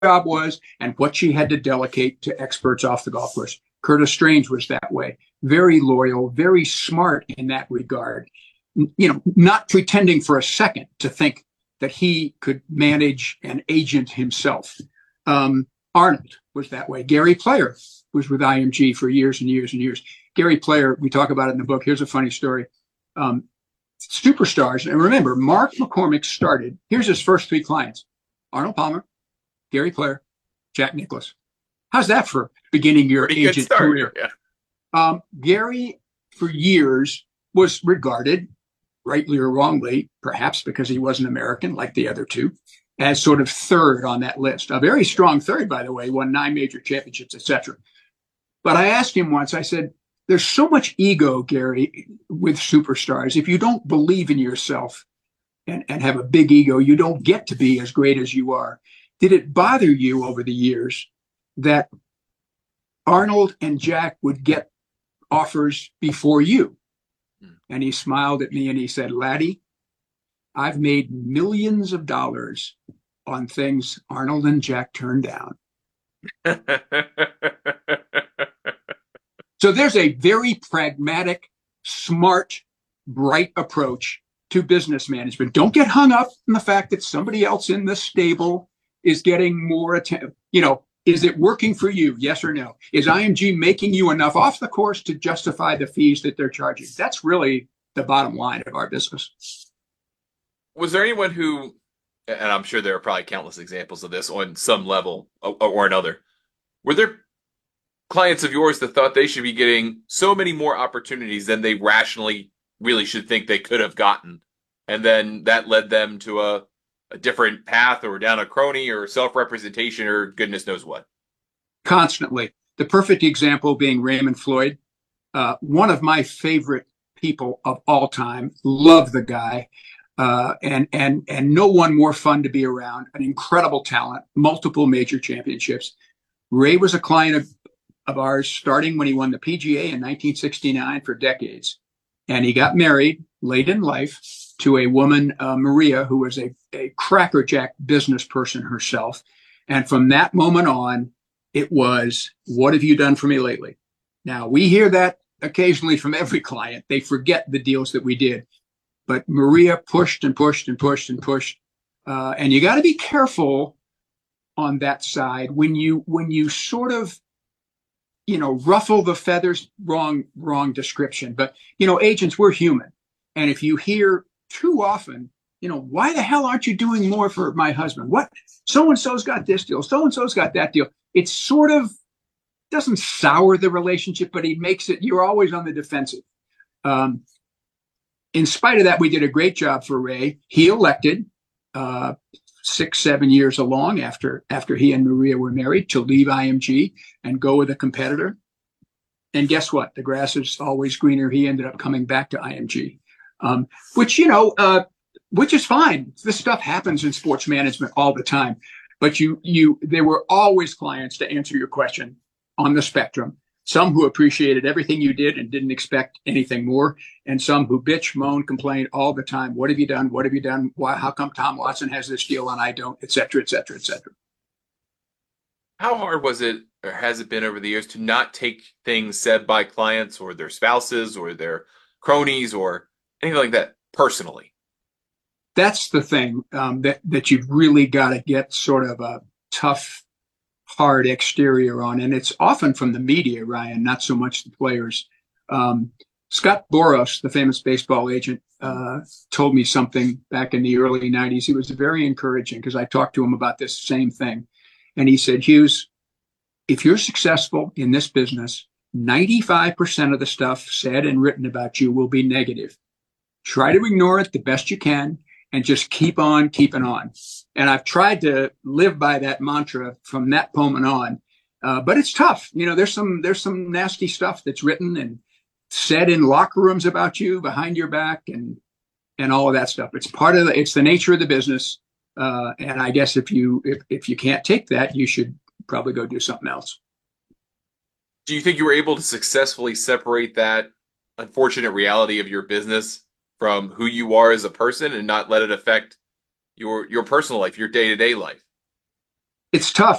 job was and what she had to delegate to experts off the golf course. Curtis Strange was that way. Very loyal, very smart in that regard. Not pretending for a second to think that he could manage an agent himself. Arnold was that way. Gary Player was with IMG for years and years and years. Gary Player, we talk about it in the book. Here's a funny story. Superstars, and remember, Mark McCormick started, here's his first three clients: Arnold Palmer, Gary Player, Jack Nicklaus. How's that for beginning your Pretty agent career? Yeah. Gary, for years, was regarded, rightly or wrongly, perhaps because he wasn't American like the other two, as sort of third on that list. A very strong third, by the way, won 9 major championships, etc. But I asked him once, I said, there's so much ego, Gary, with superstars. If you don't believe in yourself and have a big ego, you don't get to be as great as you are. Did it bother you over the years that Arnold and Jack would get offers before you? And he smiled at me and he said, Laddie, I've made millions of dollars on things Arnold and Jack turned down. So there's a very pragmatic, smart, bright approach to business management. Don't get hung up in the fact that somebody else in the stable is getting more attention. Is it working for you? Yes or no? Is IMG making you enough off the course to justify the fees that they're charging? That's really the bottom line of our business. Was there anyone who, and I'm sure there are probably countless examples of this on some level or another, were there clients of yours that thought they should be getting so many more opportunities than they rationally really should think they could have gotten, and then that led them to a different path or down a crony or self-representation or goodness knows what? Constantly. The perfect example being Raymond Floyd, one of my favorite people of all time. Love the guy. And no one more fun to be around. An incredible talent, multiple major championships. Ray was a client of ours starting when he won the PGA in 1969 for decades. And he got married late in life to a woman, Maria, who was a crackerjack business person herself. And from that moment on, it was, what have you done for me lately? Now, we hear that occasionally from every client. They forget the deals that we did. But Maria pushed and pushed and pushed and pushed. And you got to be careful on that side when you sort of, ruffle the feathers, wrong description. But, agents, we're human. And if you hear too often, why the hell aren't you doing more for my husband? What? So-and-so's got this deal. So-and-so's got that deal. It sort of doesn't sour the relationship, but he makes it, you're always on the defensive. In spite of that, we did a great job for Ray. He elected 6-7 years along after he and Maria were married to leave IMG and go with a competitor. And guess what? The grass is always greener. He ended up coming back to IMG, which is fine. This stuff happens in sports management all the time. But there were always clients, to answer your question, on the spectrum. Some who appreciated everything you did and didn't expect anything more, and some who bitch, moan, complain all the time. What have you done? What have you done? Why? How come Tom Watson has this deal and I don't? Et cetera, et cetera, et cetera. How hard was it, or has it been over the years, to not take things said by clients or their spouses or their cronies or anything like that personally? That's the thing that you've really got to get sort of a tough, hard exterior on. And it's often from the media, Ryan, not so much the players. Scott Boras, the famous baseball agent, told me something back in the early 90s. He was very encouraging because I talked to him about this same thing. And he said, Hughes, if you're successful in this business, 95% of the stuff said and written about you will be negative. Try to ignore it the best you can and just keep on keeping on. And I've tried to live by that mantra from that moment on. But it's tough. There's some nasty stuff that's written and said in locker rooms about you behind your back and all of that stuff. It's it's the nature of the business. And I guess if you can't take that, you should probably go do something else. Do you think you were able to successfully separate that unfortunate reality of your business from who you are as a person and not let it affect your personal life, your day-to-day life? it's tough.